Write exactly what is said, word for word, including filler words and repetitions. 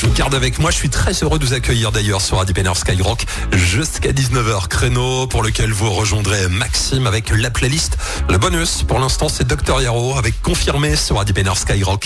je vous garde avec moi. Je suis très heureux de vous accueillir d'ailleurs sur Radio Pénard Skyrock jusqu'à dix-neuf heures. Créneau pour lequel vous rejoindrez Maxime avec la playlist. Le bonus, pour l'instant, c'est Docteur Yaro avec Confirmé sur Radio Pénard Skyrock.